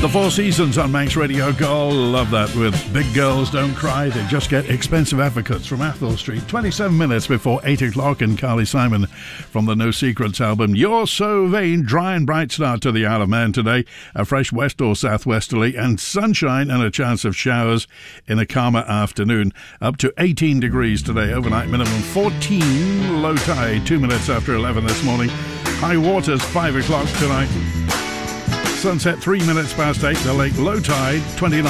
The Four Seasons on Manx Radio Gold. Love that. With Big Girls Don't Cry, They Just Get Expensive Advocates from Athol Street. 27 minutes before 8 o'clock, and Carly Simon from the No Secrets album. You're So Vain. Dry and bright start to the Isle of Man today. A fresh west or southwesterly and sunshine and a chance of showers in a calmer afternoon. Up to 18 degrees today. Overnight minimum 14. Low tide 2 minutes after 11 this morning. High waters 5 o'clock tonight. Sunset 3 minutes past 8. The lake low tide 29.